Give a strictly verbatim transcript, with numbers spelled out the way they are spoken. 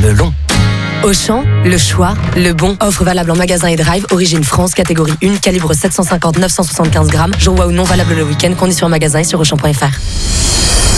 le long. Auchan, le choix, le bon. Offre valable en magasin et drive, origine France, catégorie un, calibre sept cent cinquante neuf cent soixante-quinze grammes. Jour ou non valable le week-end, conditions en magasin et sur auchan point f r.